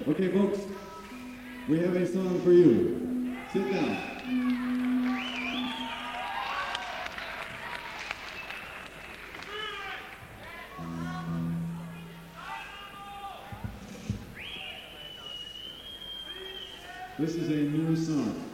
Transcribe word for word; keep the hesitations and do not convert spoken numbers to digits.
Okay, folks, we have a song for you. Sit down. This is a new song.